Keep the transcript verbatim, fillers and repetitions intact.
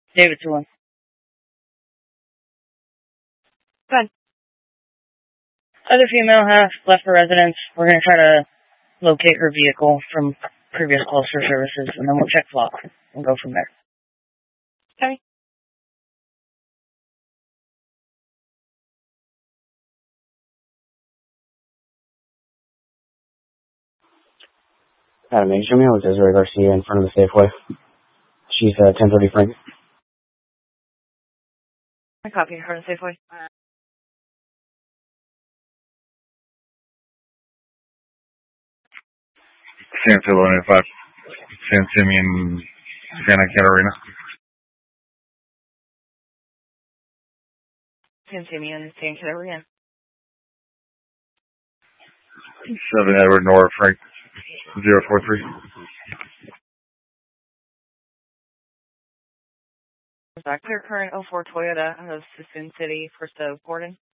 David two one. Good. Other female half left for residence. We're going to try to locate her vehicle from previous calls for services, and then we'll check flock and go from there. Okay. Adam H. Jimmy with Desiree Garcia in front of the Safeway. She's uh, ten thirty Frank. I copy her in Safeway. San Antonio ninety-five. San Simeon, Santa Catarina. San Simeon, San Catarina. seven Edward Nora Frank. zero four three. Clear current oh four Toyota out of Sassoon City, First of Gordon.